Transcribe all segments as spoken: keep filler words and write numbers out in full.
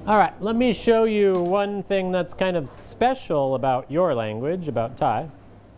All right, let me show you one thing that's kind of special about your language, about Thai.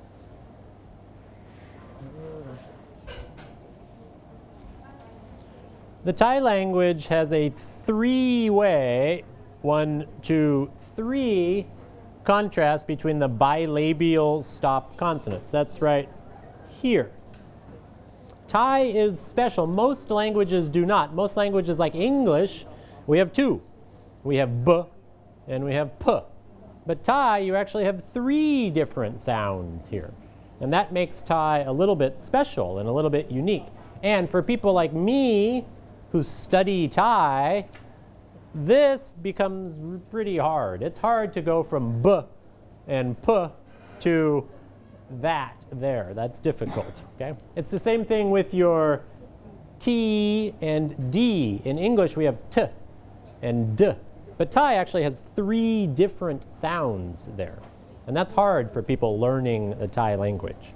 The Thai language has a three-way, one, two, three, contrast between the bilabial stop consonants. That's right here. Thai is special. Most languages do not. Most languages like English, we have two. We have B and we have P. But Thai, you actually have three different sounds here. And that makes Thai a little bit special and a little bit unique. And for people like me who study Thai, this becomes pretty hard. It's hard to go from B and P to that there. That's difficult. Okay? It's the same thing with your T and D. In English, we have T and D. But Thai actually has three different sounds there. And that's hard for people learning the Thai language.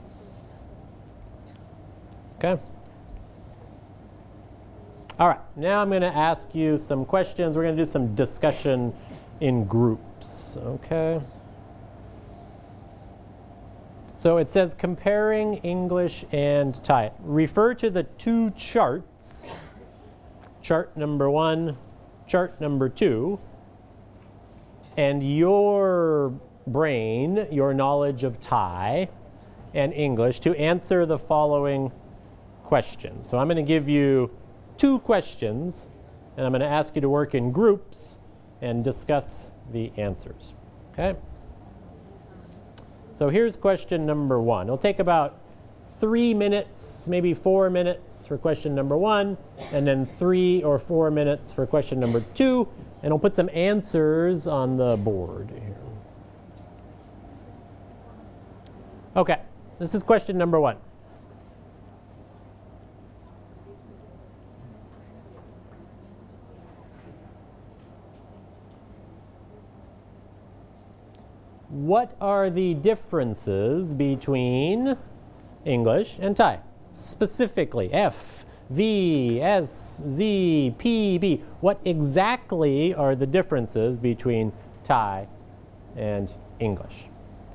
Okay? All right, now I'm going to ask you some questions. We're going to do some discussion in groups. Okay? So it says comparing English and Thai. Refer to the two charts. Chart number one, chart number two. And your brain, your knowledge of Thai and English to answer the following questions. So I'm going to give you two questions, and I'm going to ask you to work in groups and discuss the answers. Okay? So here's question number one. It'll take about three minutes, maybe four minutes for question number one, and then three or four minutes for question number two. And I'll put some answers on the board here. Okay, this is question number one. What are the differences between English and Thai? Specifically, F, V, S, Z, P, B. What exactly are the differences between Thai and English?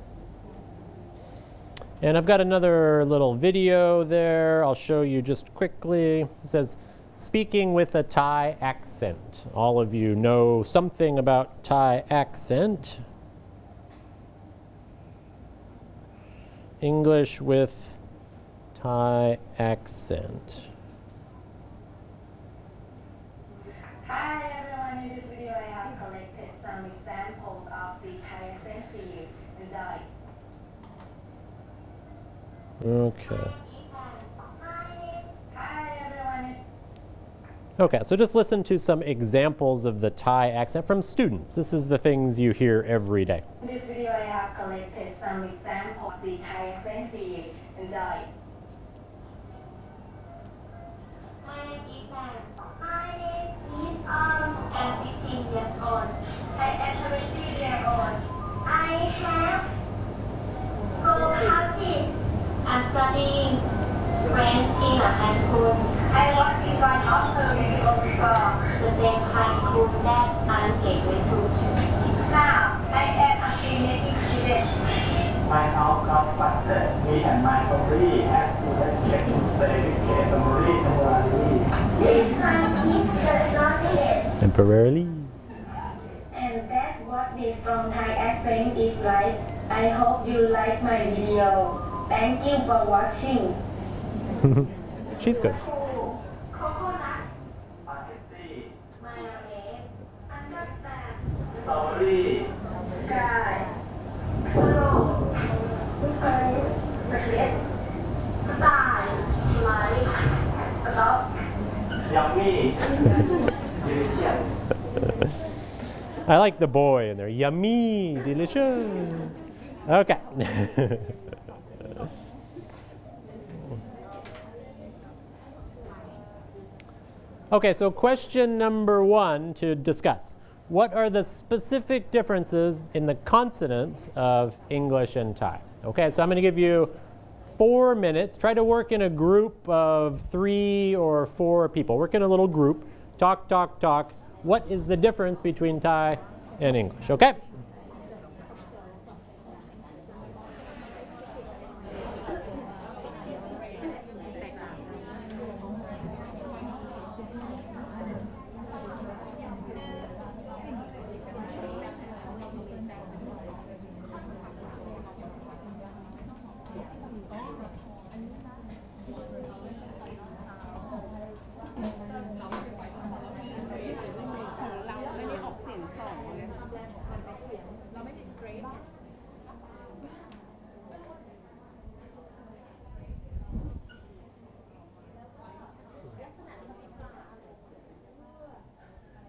And I've got another little video there. I'll show you just quickly. It says, speaking with a Thai accent. All of you know something about Thai accent. English with Thai accent. Hi everyone, in this video I have collected some examples of the Thai accent for you. Enjoy. Okay. Hi everyone. Okay, so just listen to some examples of the Thai accent from students. This is the things you hear every day. In this video I have collected some examples of the Thai accent for you. Enjoy. My name is Sam. My name is um, I'm fifteen years old. I am twenty years old. I have go country. I'm studying French in a high school. I was in one of the video before the same high school that I'm going to. Now I am a native student. My outcome faster. Me and my family have to escape to stay with Kate Marie temporarily. This one is the naughtiest. Temporarily. And that's what the strong Thai accent is like. I hope you like my video. Thank you for watching. She's good. Coconut. Spaghetti. Mayonnaise. Understand. Strawberry. Sky. Blue. Red. Sky. Light. Love. Yummy. Delicious. I like the boy in there. Yummy, delicious. Okay. Okay, so question number one to discuss. What are the specific differences in the consonants of English and Thai? Okay, so I'm going to give you four minutes. Try to work in a group of three or four people. Work in a little group. Talk, talk, talk. what is the difference between Thai and English, okay?